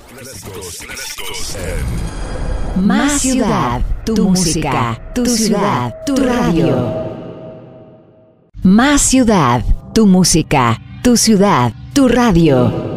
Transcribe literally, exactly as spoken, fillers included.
Clásicos, clásicos en Más Ciudad, tu música, tu ciudad, tu radio. Más Ciudad, tu música, tu ciudad, tu radio.